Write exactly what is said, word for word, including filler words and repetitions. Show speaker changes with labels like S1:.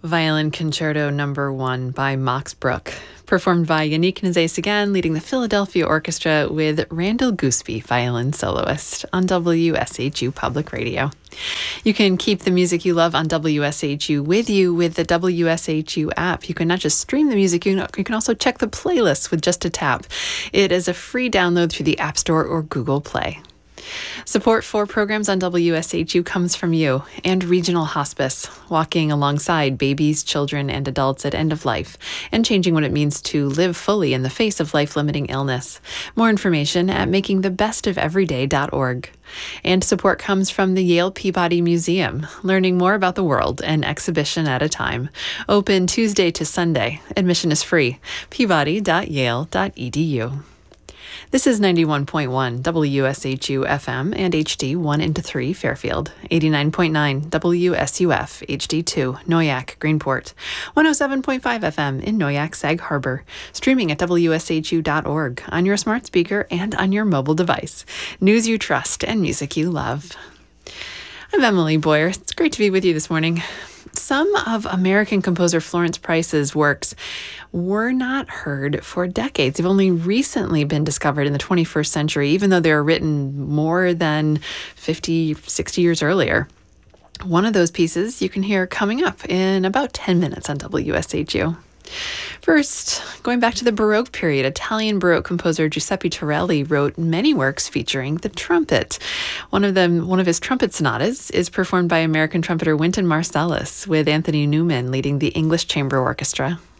S1: Violin Concerto Number One by Max Bruch, performed by Yannick Nézet-Séguin, leading the Philadelphia Orchestra with Randall Gooseby, violin soloist, on W S H U Public Radio. You can keep the music you love on W S H U with you with the W S H U app. You can not just stream the music, you can also check the playlists with just a tap. It is a free download through the App Store or Google Play. Support for programs on W S H U comes from you and Regional Hospice, walking alongside babies, children, and adults at end of life and changing what it means to live fully in the face of life-limiting illness. More information at making the best of everyday dot org. And support comes from the Yale Peabody Museum, learning more about the world, an exhibition at a time. Open Tuesday to Sunday. Admission is free. peabody dot yale dot e d u. This is ninety-one point one W S H U F M and H D one into three Fairfield, eighty-nine point nine W S U F H D two Noyac Greenport, one oh seven point five F M in Noyac Sag Harbor, streaming at W S H U dot org on your smart speaker and on your mobile device. News you trust and music you love. I'm Emily Boyer. It's great to be with you this morning. Some of American composer Florence Price's works were not heard for decades. They've only recently been discovered in the twenty-first century, even though they were written more than fifty, sixty years earlier. One of those pieces you can hear coming up in about ten minutes on W S H U. First, going back to the Baroque period, Italian Baroque composer Giuseppe Torelli wrote many works featuring the trumpet. One of them, one of his trumpet sonatas, is performed by American trumpeter Wynton Marsalis, with Anthony Newman leading the English Chamber Orchestra.